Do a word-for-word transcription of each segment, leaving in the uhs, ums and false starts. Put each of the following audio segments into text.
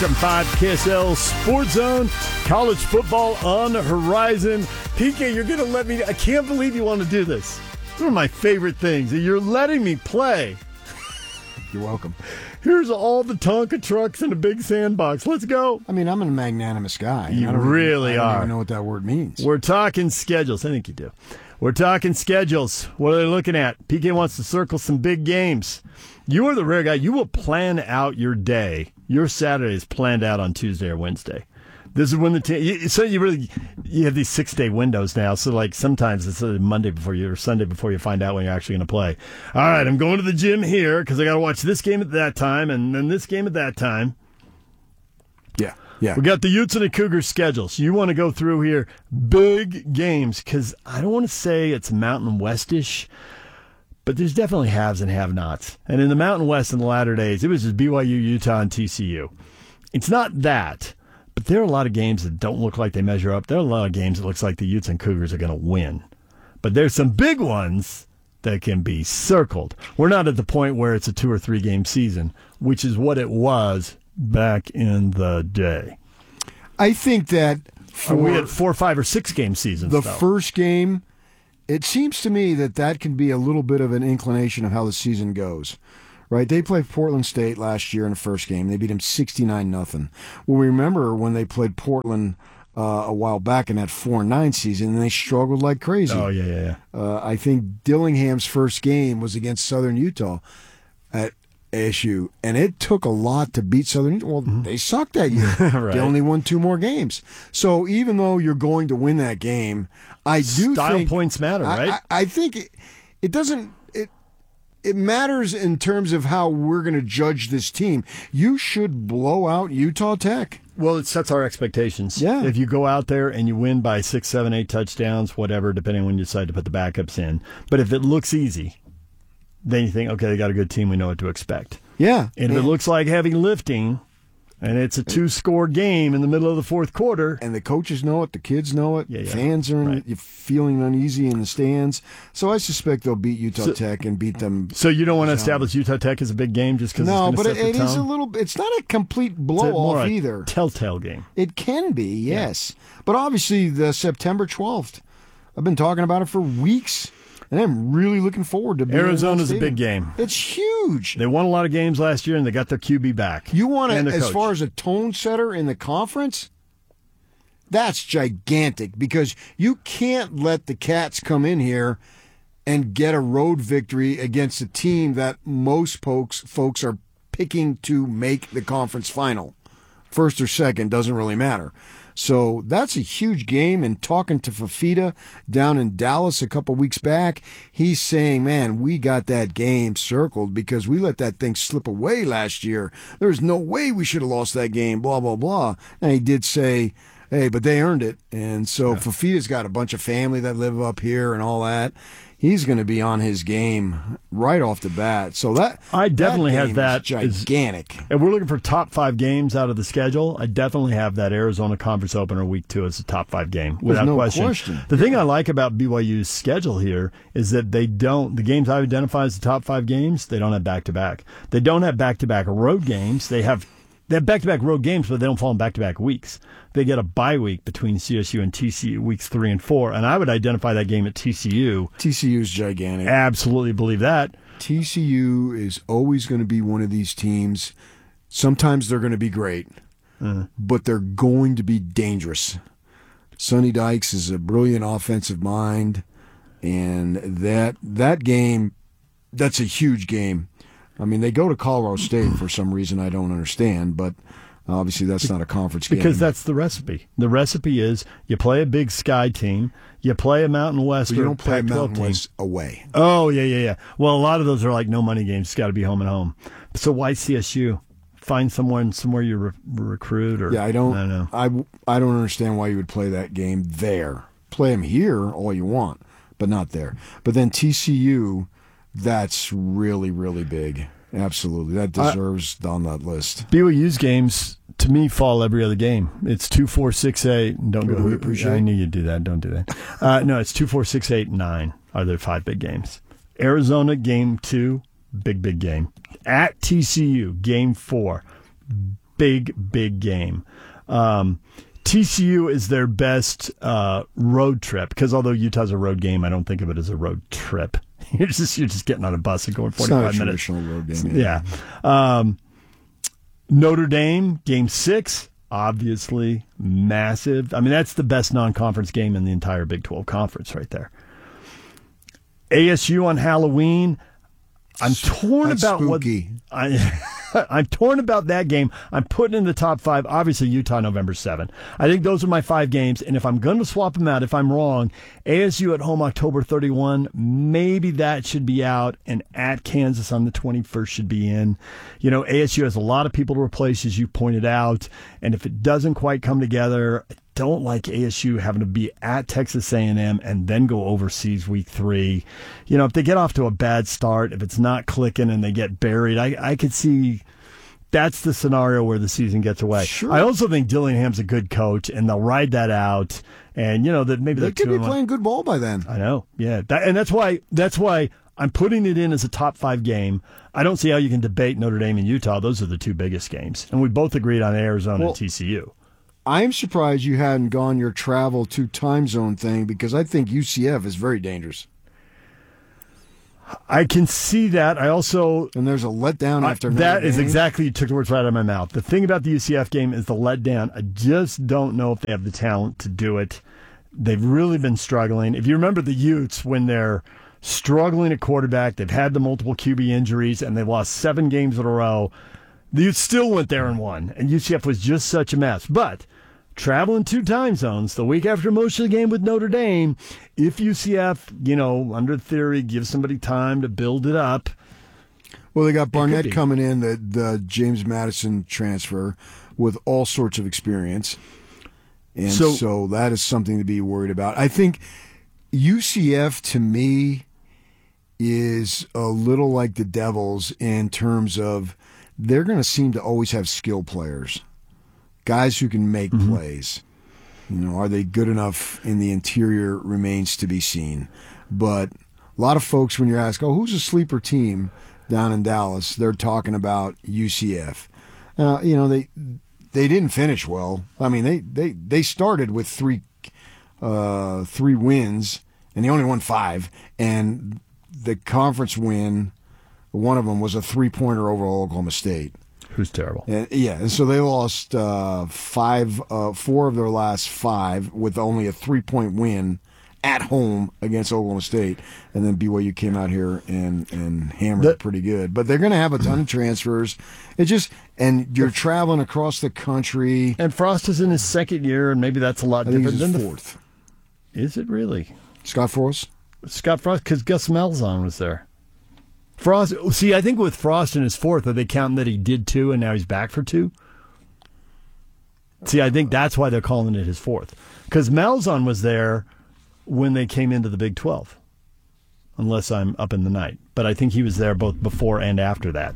seven five K S L Sports Zone. College football on the horizon. P K, you're going to let me... I can't believe you want to do this. One of my favorite things. You're letting me play. You're welcome. Here's all the Tonka trucks in a big sandbox. Let's go. I mean, I'm a magnanimous guy. You I don't really even, I don't are. even know what that word means. We're talking schedules. I think you do. We're talking schedules. What are they looking at? P K wants to circle some big games. You are the rare guy. You will plan out your day. Your Saturday is planned out on Tuesday or Wednesday. This is when the team. So you really you have these six day windows now. So like sometimes it's a Monday before you or Sunday before you find out when you're actually going to play. All right, I'm going to the gym here because I got to watch this game at that time and then this game at that time. Yeah, yeah. We got the Utes and the Cougars schedules. You want to go through here big games because I don't want to say it's Mountain West-ish, but there's definitely haves and have-nots. And in the Mountain West in the latter days, it was just B Y U, Utah, and T C U. It's not that. But there are a lot of games that don't look like they measure up. There are a lot of games that looks like the Utes and Cougars are going to win. But there's some big ones that can be circled. We're not at the point where it's a two- or three-game season, which is what it was back in the day. I think that for we had four, five, or six-game seasons, the though. first game, it seems to me that that can be a little bit of an inclination of how the season goes. Right, they played Portland State last year in the first game. They beat them sixty-nine nothing. Well, we remember when they played Portland uh, a while back in that four and nine season, and they struggled like crazy. Oh, yeah, yeah, yeah. Uh, I think Dillingham's first game was against Southern Utah at A S U, and it took a lot to beat Southern Utah. Well, mm-hmm. They sucked that year. Right. They only won two more games. So even though you're going to win that game, I do Style think... points matter, right? I, I, I think it, it doesn't... It matters in terms of how we're going to judge this team. You should blow out Utah Tech. Well, it sets our expectations. Yeah. If you go out there and you win by six, seven, eight touchdowns, whatever, depending on when you decide to put the backups in. But if it looks easy, then you think, okay, they got a good team. We know what to expect. Yeah. And if yeah. it looks like heavy lifting and it's a two-score game in the middle of the fourth quarter. And the coaches know it. The kids know it. Yeah, yeah. Fans are right. feeling uneasy in the stands. So I suspect they'll beat Utah so, Tech and beat them. So you don't want to establish Utah Tech as a big game just because no, it's going to set set it, the it tone? is a little. It's not a complete It's blow-off more a either. Telltale game. It can be, yes. Yeah. But obviously the September twelfth, I've been talking about it for weeks. And I'm really looking forward to being Arizona's a big game. It's huge. They won a lot of games last year, and they got their Q B back. You want to, as coach. far as a tone setter in the conference, that's gigantic because you can't let the Cats come in here and get a road victory against a team that most folks folks are picking to make the conference final. First or second, doesn't really matter. So that's a huge game. And talking to Fafita down in Dallas a couple weeks back, he's saying, man, we got that game circled because we let that thing slip away last year. There's no way we should have lost that game, blah, blah, blah. And he did say, hey, but they earned it. And so yeah. Fafita's got a bunch of family that live up here and all that. He's going to be on his game right off the bat. So that I definitely that have that gigantic. As, and we're looking for top five games out of the schedule. I definitely have that Arizona Conference Opener week two as a top five game without no question. question. The thing I like about B Y U's schedule here is that they don't the games I identify as the top five games. They don't have back to back. They don't have back to back road games. They have. They have back-to-back road games, but they don't fall in back-to-back weeks. They get a bye week between C S U and T C U weeks three and four, and I would identify that game at T C U. T C U is gigantic. Absolutely believe that. T C U is always going to be one of these teams. Sometimes they're going to be great, uh-huh. but they're going to be dangerous. Sonny Dykes is a brilliant offensive mind, and that that game, that's a huge game. I mean, they go to Colorado State for some reason I don't understand, but obviously that's not a conference game. Because that's the recipe. The recipe is you play a Big Sky team, you play a Mountain West but you or don't play a Mountain team. West away. Oh, yeah, yeah, yeah. Well, a lot of those are like no money games. It's got to be home and home. So why C S U? Find someone somewhere you re- recruit or yeah, I don't. I don't know. I, I don't understand why you would play that game there. Play them here all you want, but not there. But then T C U. That's really, really big. Absolutely. That deserves uh, on that list. B Y U's games, to me, fall every other game. It's two, four, six, eight. Don't go. We appreciate I knew you'd do that. Don't do that. Uh, no, it's two, four, six, eight, nine are their five big games. Arizona, game two, big, big game. At T C U, game four, big, big game. Um, T C U is their best uh, road trip because although Utah's a road game, I don't think of it as a road trip. You're just you're just getting on a bus and going forty-five it's not a minutes. Traditional road game. Yeah. Um, Notre Dame game six, obviously massive. I mean that's the best non-conference game in the entire Big twelve conference right there. A S U on Halloween. I'm torn That's about spooky. what I. I'm torn about that game. I'm putting in the top five. Obviously, Utah November seventh. I think those are my five games. And if I'm going to swap them out, if I'm wrong, A S U at home October thirty-first, maybe that should be out. And at Kansas on the twenty-first should be in. You know, A S U has a lot of people to replace, as you pointed out. And if it doesn't quite come together, I don't like A S U having to be at Texas A and M and then go overseas week three. You know, if they get off to a bad start, if it's not clicking and they get buried, I, I could see that's the scenario where the season gets away. Sure. I also think Dillingham's a good coach, and they'll ride that out. And you know that maybe They they're could two be and one. playing good ball by then. I know, yeah, that, and that's why that's why I'm putting it in as a top five game. I don't see how you can debate Notre Dame and Utah. Those are the two biggest games, and we both agreed on Arizona Well, and T C U. I'm surprised you hadn't gone your travel to time zone thing because I think U C F is very dangerous. I can see that. I also And there's a letdown after I, Notre that is Dame. exactly you took the words right out of my mouth. The thing about the U C F game is the letdown. I just don't know if they have the talent to do it. They've really been struggling. If you remember the Utes when they're struggling at quarterback, they've had the multiple Q B injuries, and they've lost seven games in a row. The Utes still went there and won, and U C F was just such a mess. But traveling two time zones the week after most of the game with Notre Dame, if U C F, you know, under theory, gives somebody time to build it up. Well, they got be. Barnett coming in, the, the James Madison transfer, with all sorts of experience. And So- so, that is something to be worried about. I think U C F, to me, is a little like the Devils in terms of they're going to seem to always have skill players, guys who can make Mm-hmm. plays. You know, are they good enough in the interior remains to be seen. But a lot of folks, when you're asked, oh, who's a sleeper team down in Dallas, they're talking about U C F. Uh, you know, they they didn't finish well. I mean, they, they, they started with three uh, three wins, and they only won five. And the conference win, one of them was a three-pointer over Oklahoma State. Who's terrible. And, yeah, and so they lost uh, five, uh, four of their last five with only a three-point win at home against Oklahoma State, and then B Y U came out here and and hammered The- it pretty good. But they're going to have a ton of transfers. It just and you're traveling across the country. And Frost is in his second year, and maybe that's a lot I think different it's than his the fourth. Is it really? Scott Frost. Scott Frost, because Gus Malzahn was there. Frost, see, I think with Frost in his fourth, are they counting that he did two and now he's back for two? See, I think that's why they're calling it his fourth. Because Malzahn was there when they came into the Big twelve, unless I'm up in the night. But I think he was there both before and after that.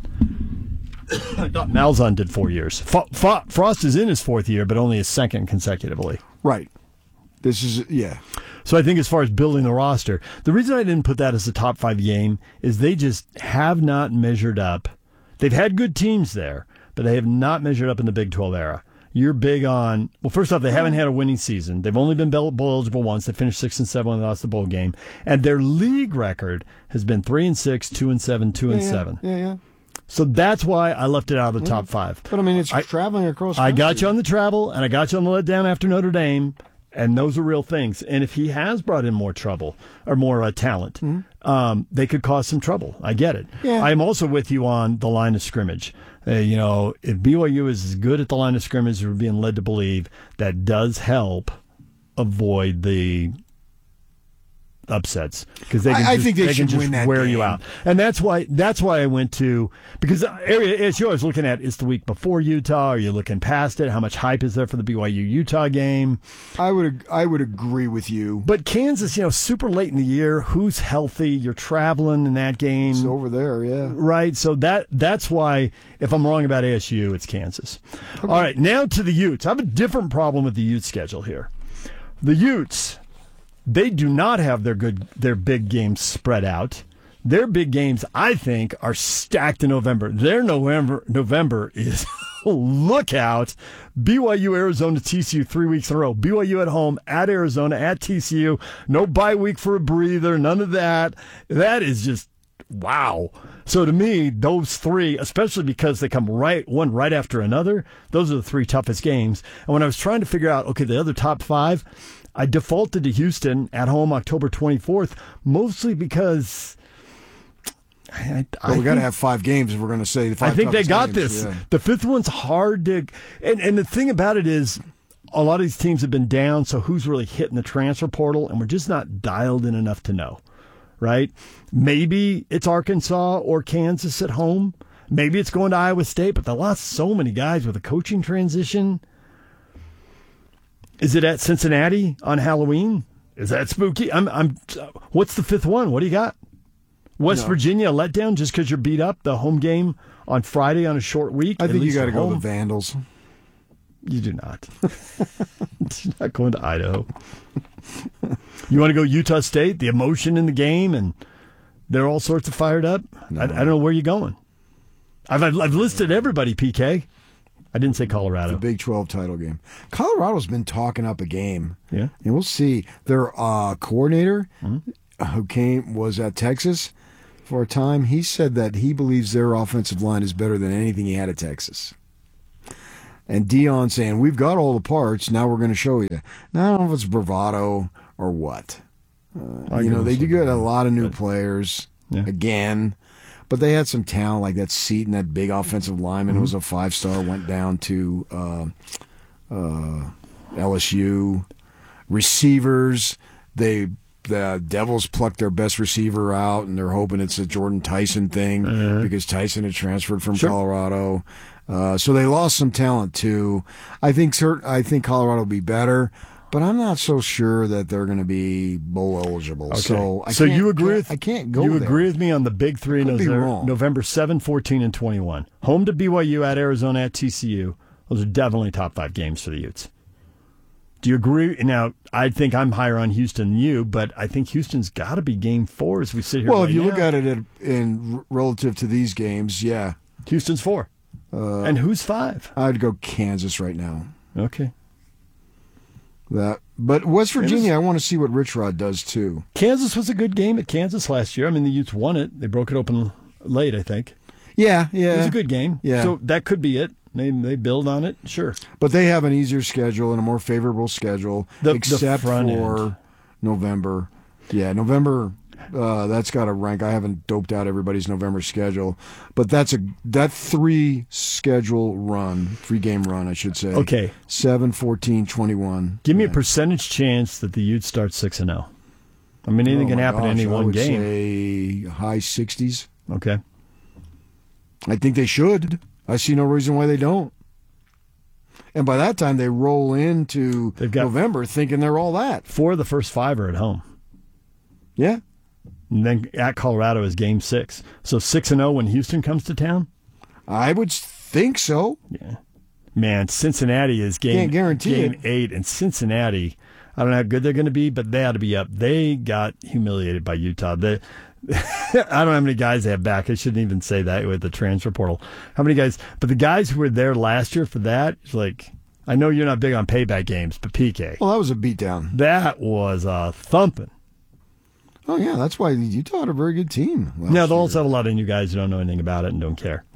I thought Malzahn did four years. F- F- Frost is in his fourth year, but only his second consecutively. Right. This is yeah. So I think as far as building the roster, the reason I didn't put that as a top five game is they just have not measured up. They've had good teams there, but they have not measured up in the Big twelve era. You're big on, well, first off, they haven't had a winning season. They've only been bowl eligible once. They finished six and seven when they lost the bowl game. And their league record has been three and six, two and seven, two and yeah, seven. Yeah, yeah. So that's why I left it out of the top five. But I mean, it's I- traveling across. I got country. you on the travel, and I got you on the letdown after Notre Dame, and those are real things. And if he has brought in more trouble or more uh, talent, um, they could cause some trouble. I get it. Yeah. I'm also with you on the line of scrimmage. Uh, you know, if B Y U is as good at the line of scrimmage as we're being led to believe, that does help avoid the upsets because they I- can I just, think they can should just win that wear you game. out. And that's why that's why I went to because the area A S U I was looking at is the week before Utah. Are you looking past it? How much hype is there for the B Y U Utah game? I would I would agree with you. But Kansas, you know, super late in the year. Who's healthy? You're traveling in that game, It's over there, yeah. right? So that that's why if I'm wrong about A S U, it's Kansas. All right, now to the Utes. I have a different problem with the Utes schedule here. The Utes. They do not have their good, their big games spread out. Their big games, I think, are stacked in November. Their November November is, look out, B Y U, Arizona, T C U three weeks in a row. B Y U at home, at Arizona, at T C U. No bye week for a breather, none of that. That is just, wow. So to me, those three, especially because they come right one right after another, those are the three toughest games. And when I was trying to figure out, okay, the other top five, I defaulted to Houston at home October twenty-fourth, mostly because I, I well, we got to think- have five games if we're going to say the five I think they toughest got games, this. yeah. The fifth one's hard to, and, and the thing about it is, a lot of these teams have been down, so who's really hitting the transfer portal, and we're just not dialed in enough to know, right? Maybe it's Arkansas or Kansas at home. Maybe it's going to Iowa State, but they lost so many guys with a coaching transition. Is it at Cincinnati on Halloween? Is that spooky? I'm. I'm. What's the fifth one? What do you got? West No. Virginia letdown just because you're beat up the home game on Friday on a short week. I at think you least got to at go home? with the Vandals. You do not. You're not going to Idaho. You want to go Utah State? The emotion in the game, and they're all sorts of fired up. No. I, I don't know where you're going. I've I've I've listed everybody. P K. I didn't say Colorado. The Big twelve title game. Colorado's been talking up a game. Yeah. And we'll see. Their uh, coordinator, Mm-hmm. who came was at Texas for a time, he said that he believes their offensive line is better than anything he had at Texas. And Dion saying, we've got all the parts, now we're going to show you. Now, I don't know if it's bravado or what. Uh, I you know, give they them do get a some- lot of new but- players Yeah. again. But they had some talent like that Seaton, that big offensive lineman Mm-hmm. who was a five-star, went down to uh, uh, L S U. Receivers, they the Devils plucked their best receiver out, and they're hoping it's a Jordan Tyson thing Uh-huh. because Tyson had transferred from Sure. Colorado. Uh, so they lost some talent too. I think cert- I think Colorado will be better, but I'm not so sure that they're going to be bowl eligible. Okay. So I so can't, you agree with I can't go You there. agree with me on the big three in Could be November, wrong. November seventh, fourteen, and twenty-one. Home to B Y U, at Arizona, at T C U. Those are definitely top five games for the Utes. Do you agree? Now, I think I'm higher on Houston than you, but I think Houston's got to be game four as we sit here. Well, right if you now. look at it in, in r- relative to these games, yeah, Houston's four. uh, And who's five? I'd go Kansas right now. Okay. That, but West Virginia, I want to see what Rich Rod does too. Kansas was a good game at Kansas last year. I mean, the Utes won it. They broke it open late, I think. Yeah, yeah, It was a good game. Yeah. So that could be it. They they build on it, sure. but they have an easier schedule and a more favorable schedule, The- the except front for end. November. Yeah, November. Uh, that's got to rank. I haven't doped out everybody's November schedule, but that's a that three schedule run, three game run, I should say. Okay. seven, fourteen, twenty-one. Give me Yeah. a percentage chance that the Utes start six and zero. I mean, anything Oh can my happen in any gosh, I one would game. Say high sixties. Okay. I think they should. I see no reason why they don't. And by that time, they roll into They've got- November thinking they're all that. Four of the first five are at home. Yeah. And then at Colorado is game six. So six and zero when Houston comes to town. I would think so. Yeah, man. Cincinnati is game Can't guarantee game it. eight, and Cincinnati. I don't know how good they're going to be, but they ought to be up. They got humiliated by Utah. They, I don't know how many guys they have back. I shouldn't even say that with the transfer portal. How many guys? But the guys who were there last year for that, it's like, I know you're not big on payback games, but P K, Well, that was a beatdown. that was a thumping. Oh, yeah. That's why Utah had a very good team. last Now, they'll year. also have a lot of new guys who don't know anything about it and don't care.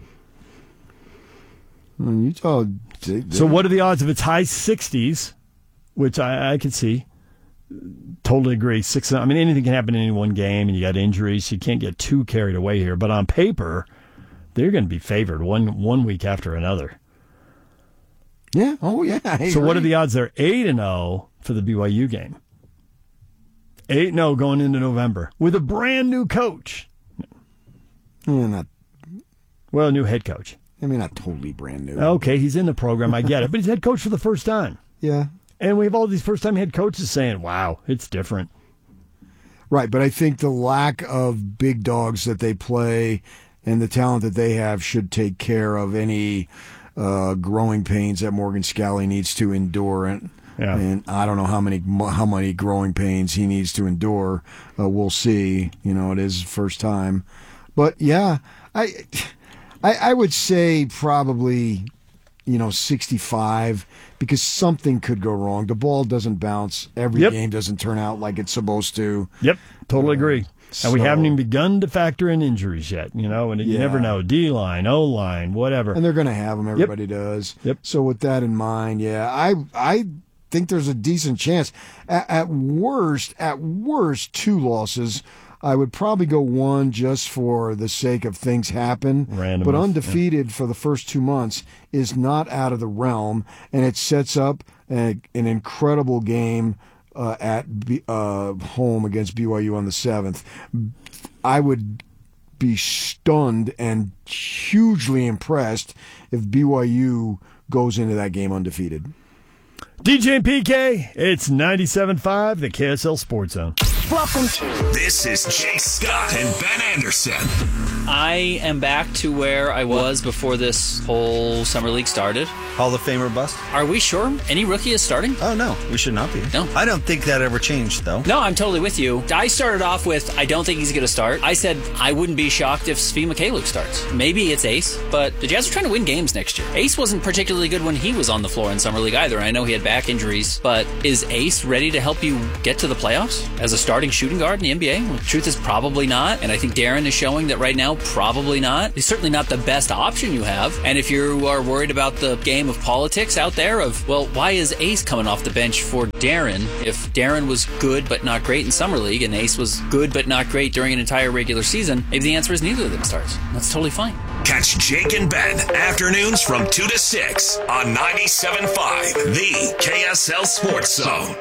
I mean, Utah. They, So what are the odds if it's high sixties, which I, I can see? Totally agree. Six. I mean, anything can happen in any one game, and you got injuries. So you can't get too carried away here. But on paper, they're going to be favored one one week after another. Yeah. Oh, yeah. I So what are agree. the odds? They're eight and zero for the B Y U game. Eight and zero going into November with a brand new coach. Yeah, not, Well, a new head coach. I mean, not totally brand new. Okay, he's in the program. I get it, but he's head coach for the first time. Yeah. And we have all these first time head coaches saying, "Wow, it's different." Right, but I think the lack of big dogs that they play and the talent that they have should take care of any uh, growing pains that Morgan Scalley needs to endure. And Yeah. And I don't know how many how many growing pains he needs to endure. Uh, we'll see. You know, it is his first time. But, yeah, I, I, I would say probably, you know, sixty-five, because something could go wrong. The ball doesn't bounce. Every Yep. game doesn't turn out like it's supposed to. Yep, totally agree. And we So- haven't even begun to factor in injuries yet, you know, and you Yeah. never know. D-line, O-line, whatever. And they're going to have them. Everybody does. Yep. So with that in mind, yeah, I I think there's a decent chance. At, at worst, at worst, two losses. I would probably go one just for the sake of things happen. Randomness, But undefeated for the first two months is not out of the realm, and it sets up a, an incredible game uh, at B, uh, home against B Y U on the seventh. I would be stunned and hugely impressed if B Y U goes into that game undefeated. D J and P K, it's ninety-seven point five, the K S L Sports Zone. Welcome to. This is Jay Scott and Ben Anderson. I am back to where I was before this whole summer league started. Hall of Famer bust? Are we sure any rookie is starting? Oh, no. We should not be. No. I don't think that ever changed, though. No, I'm totally with you. I started off with, I don't think he's going to start. I said I wouldn't be shocked if Svi Mikhailiuk starts. Maybe it's Ace, but the Jazz are trying to win games next year. Ace wasn't particularly good when he was on the floor in summer league either. I know he had back injuries, but is Ace ready to help you get to the playoffs as a starting shooting guard in the N B A? Well, the truth is probably not, and I think Darren is showing that right now, probably not. He's certainly not the best option you have, and if you are worried about the game of politics out there of, well, why is Ace coming off the bench for Darren if Darren was good but not great in summer league and Ace was good but not great during an entire regular season, maybe the answer is neither of them starts. That's totally fine. Catch Jake and Ben afternoons from two to six on ninety-seven point five, the K S L Sports Zone.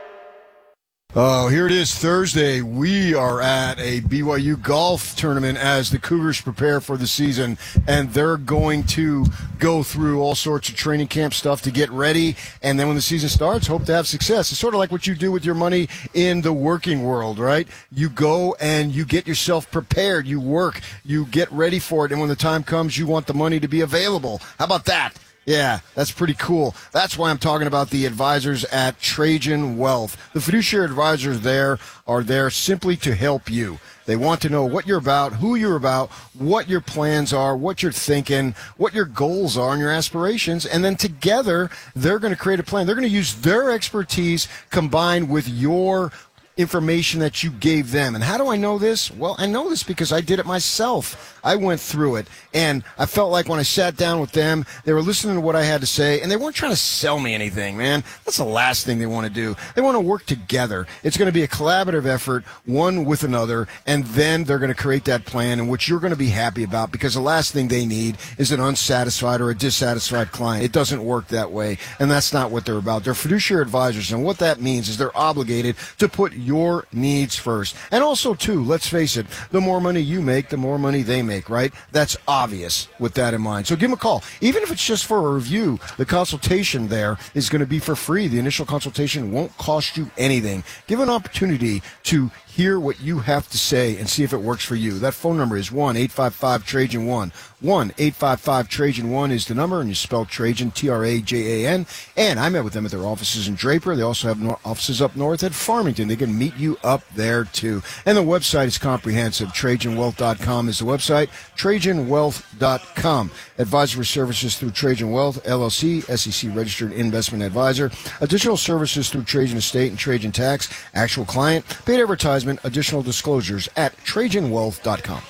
Oh, here it is, Thursday. We are at a B Y U golf tournament as the Cougars prepare for the season, and they're going to go through all sorts of training camp stuff to get ready, and then when the season starts, hope to have success. It's sort of like what you do with your money in the working world, right? You go and you get yourself prepared. You work. You get ready for it, and when the time comes, you want the money to be available. How about that? Yeah, that's pretty cool. That's why I'm talking about the advisors at Trajan Wealth. The fiduciary advisors there are there simply to help you. They want to know what you're about, who you're about, what your plans are, what you're thinking, what your goals are and your aspirations, and then together they're going to create a plan. They're going to use their expertise combined with your information that you gave them. And how do I know this? Well, I know this because I did it myself. I went through it, and I felt like when I sat down with them, they were listening to what I had to say, and they weren't trying to sell me anything, man. That's the last thing they want to do. They want to work together. It's going to be a collaborative effort, one with another, and then they're going to create that plan in which you're going to be happy about, because the last thing they need is an unsatisfied or a dissatisfied client. It doesn't work that way, and that's not what they're about. They're fiduciary advisors, and what that means is they're obligated to put your needs first. And also, too, let's face it, the more money you make, the more money they make. Make, right? That's obvious with that in mind. So give them a call. Even if it's just for a review, the consultation there is going to be for free. The initial consultation won't cost you anything. Give an opportunity to hear what you have to say and see if it works for you. That phone number is one eight five five Trajan one. one eight five five Trajan one is the number, and you spell Trajan, T R A J A N. And I met with them at their offices in Draper. They also have no- offices up north at Farmington. They can meet you up there, too. And the website is comprehensive. Trajan Wealth dot com is the website. Trajan Wealth dot com. Advisory services through Trajan Wealth, L L C, S E C registered investment advisor. Additional services through Trajan Estate and Trajan Tax. Actual client. Paid advertisement. Additional disclosures at Trajan Wealth dot com.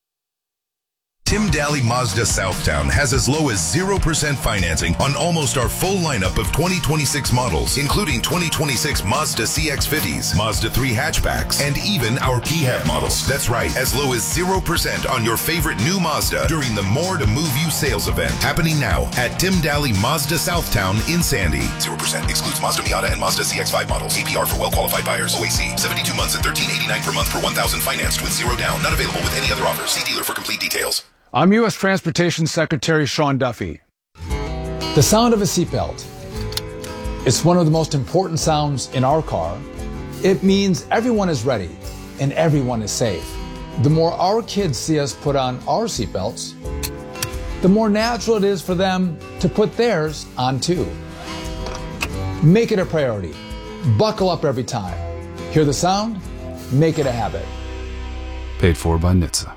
Tim Daly Mazda Southtown has as low as zero percent financing on almost our full lineup of twenty twenty-six models, including twenty twenty-six Mazda C X fifties, Mazda three hatchbacks, and even our P HEV models. That's right, as low as zero percent on your favorite new Mazda during the More to Move You sales event, happening now at Tim Daly Mazda Southtown in Sandy. zero percent excludes Mazda Miata and Mazda C X five models. A P R for well-qualified buyers. O A C, seventy-two months at thirteen eighty-nine per month per one thousand financed with zero down. Not available with any other offers. See dealer for complete details. I'm U S Transportation Secretary Sean Duffy. The sound of a seatbelt. It's one of the most important sounds in our car. It means everyone is ready and everyone is safe. The more our kids see us put on our seatbelts, the more natural it is for them to put theirs on too. Make it a priority. Buckle up every time. Hear the sound? Make it a habit. Paid for by N H T S A.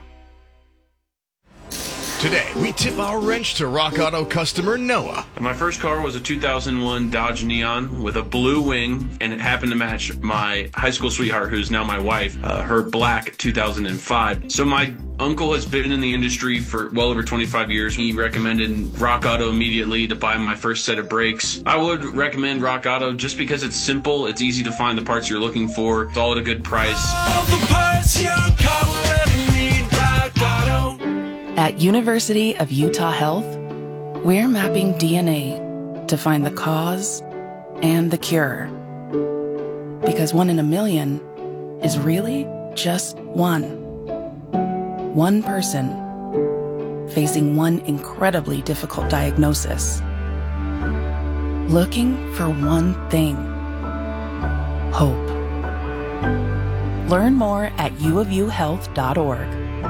Today, we tip our wrench to Rock Auto customer Noah. My first car was a two thousand one Dodge Neon with a blue wing, and it happened to match my high school sweetheart, who's now my wife, uh, her black two thousand five. So my uncle has been in the industry for well over twenty-five years. He recommended Rock Auto immediately to buy my first set of brakes. I would recommend Rock Auto just because it's simple, it's easy to find the parts you're looking for, it's all at a good price. All the parts your car will ever need, Rock Auto. At University of Utah Health, we're mapping D N A to find the cause and the cure. Because one in a million is really just one. One person facing one incredibly difficult diagnosis. Looking for one thing. Hope. Learn more at u of u health dot org.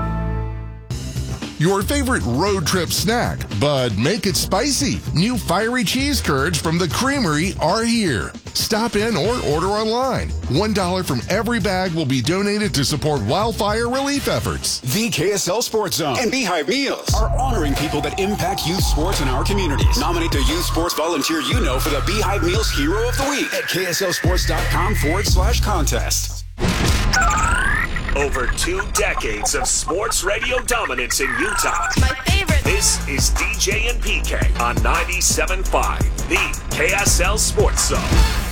Your favorite road trip snack, but make it spicy. New fiery cheese curds from the Creamery are here. Stop in or order online. one dollar from every bag will be donated to support wildfire relief efforts. The K S L Sports Zone and Beehive Meals are honoring people that impact youth sports in our communities. Nominate the youth sports volunteer you know for the Beehive Meals Hero of the Week at kslsports.com forward slash contest. Over two decades of sports radio dominance in Utah. My favorite. This is D J and P K on ninety-seven point five, the K S L Sports Zone.